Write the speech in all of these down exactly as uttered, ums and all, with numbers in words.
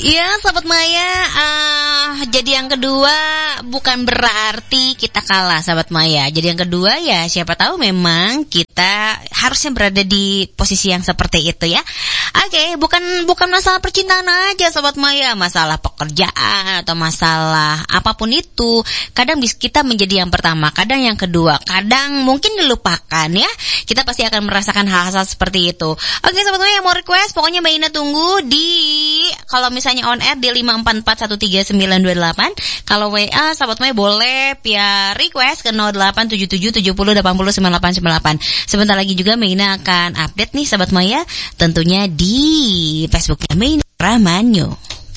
Ya, Sobat Maya, uh, jadi yang kedua bukan berarti kita kalah, Sobat Maya. Jadi yang kedua ya siapa tahu memang kita harusnya berada di posisi yang seperti itu ya. Oke, okay, bukan bukan masalah percintaan aja, Sobat Maya, masalah pekerjaan atau masalah apapun itu. Kadang bisa kita menjadi yang pertama, kadang yang kedua, kadang mungkin dilupakan ya. Kita pasti akan merasakan hal-hal seperti itu. Oke, okay, Sobat Maya, mau request, pokoknya Mbak Ina tunggu di kalau misalnya on air di lima empat empat satu tiga sembilan dua delapan. Kalau W A Sahabat Maya boleh via request ke nol delapan tujuh tujuh tujuh nol delapan nol sembilan delapan sembilan delapan. Sebentar lagi juga Meina akan update nih Sahabat Maya, tentunya di Facebooknya Meina Ramanyo.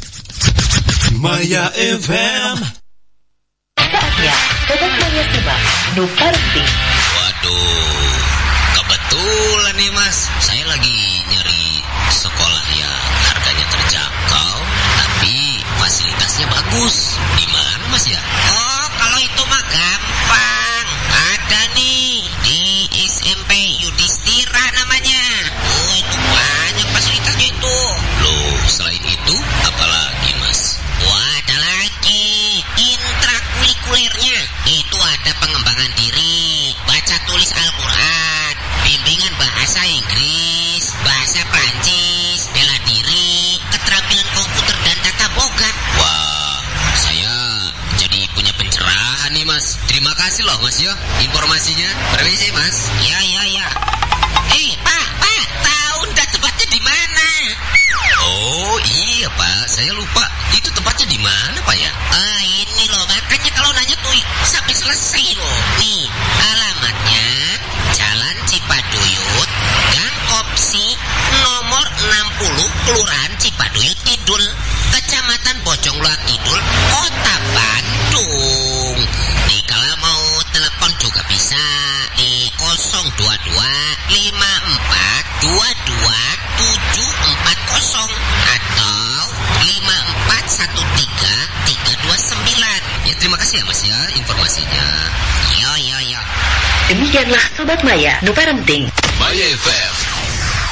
Maya F M. Saatnya Sobat Maya simak Nuparti. Waduh, kebetulan nih Mas, saya lagi nyari sekolah yang harganya terjangkau tapi fasilitasnya bagus. Di mana Mas ya? Oh, kalau itu mah gampang. Ada nih di S M P Yudhistira namanya. Oh, itu banyak fasilitasnya itu. Loh, selain itu apalagi Mas? Wah, ada lagi intrakurikulernya. Itu ada pengembangan diri, baca tulis Al-Quran, bimbingan bahasa Inggris, bahasa Prancis, bela diri, keterampilan komputer dan tata boga. Wah, saya jadi punya pencerahan nih Mas. Terima kasih loh Mas ya informasinya. Permisi Mas. Ya ya ya. Eh Pak, Pak, tahu ndak tempatnya di mana? Oh iya Pak, saya lupa. Itu tempatnya di mana Pak ya? Ah ini loh, makanya kalau nanya tuh sampai selesai loh. Nih alamatnya Jalan Cipaduyut, Gang Kopsi, nomor enam puluh, Kelurahan Cipaduyut Kidul, Kecamatan Bojongloa Kidul, Kota Bandung. Nih kalau mau telepon juga bisa di nol dua dua lima empat dua dua tujuh empat nol atau lima empat satu tiga tiga dua sembilan. Ya terima kasih ya Mas ya informasinya. Yo yo yo. Demikianlah Sobat Maya, Nu Parenting. Maya F M